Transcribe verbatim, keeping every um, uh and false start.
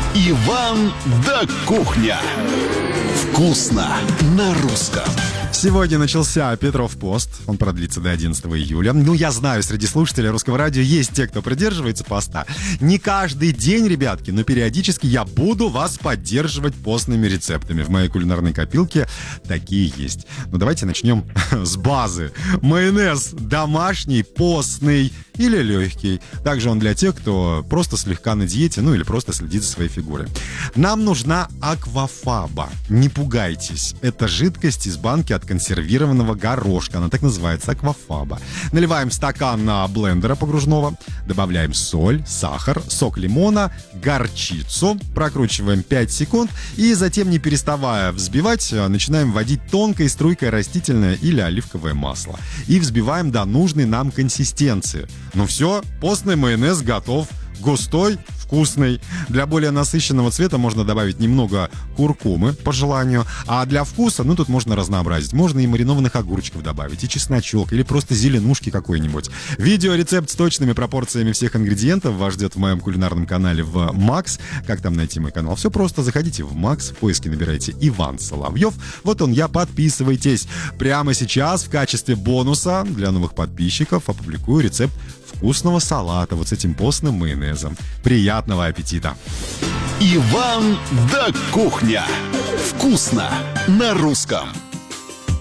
Иван да кухня. Вкусно на русском. Сегодня начался Петров пост, он продлится до одиннадцатого июля. Ну, я знаю, среди слушателей Русского радио есть те, кто придерживается поста. Не каждый день, ребятки, но периодически я буду вас поддерживать постными рецептами. В моей кулинарной копилке такие есть. Ну, давайте начнем с базы. Майонез домашний, постный или легкий. Также он для тех, кто просто слегка на диете, ну или просто следит за своей фигурой. Нам нужна аквафаба. Не пугайтесь. Это жидкость из банки от консервированного горошка. Она так называется, аквафаба. Наливаем стакан на блендера погружного. Добавляем соль, сахар, сок лимона, горчицу. Прокручиваем пять секунд. И затем, не переставая взбивать, начинаем вводить тонкой струйкой растительное или оливковое масло. И взбиваем до нужной нам консистенции. Ну все, постный майонез готов. Густой, вкусный. Для более насыщенного цвета можно добавить немного куркумы, по желанию. А для вкуса, ну, тут можно разнообразить. Можно и маринованных огурчиков добавить, и чесночок, или просто зеленушки какой-нибудь. Видеорецепт с точными пропорциями всех ингредиентов вас ждет в моем кулинарном канале в Макс. Как там найти мой канал? Все просто. Заходите в Макс, в поиске набирайте Иван Соловьев. Вот он я, подписывайтесь. Прямо сейчас в качестве бонуса для новых подписчиков опубликую рецепт вкусного салата вот с этим постным майонезом. Приятного аппетита! Иван да кухня. Вкусно на русском.